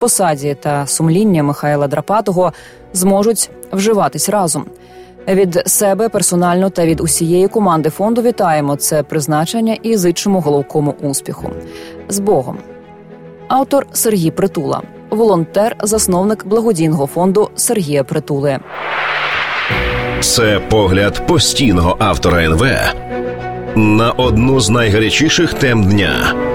посаді та сумління Михайла Драпатого зможуть вживатись разом. Від себе персонально та від усієї команди фонду вітаємо це призначення і зичимо головкому успіху. З Богом. Автор Сергій Притула. Волонтер, засновник благодійного фонду Сергія Притули. Це погляд постійного автора НВ на одну з найгарячіших тем дня.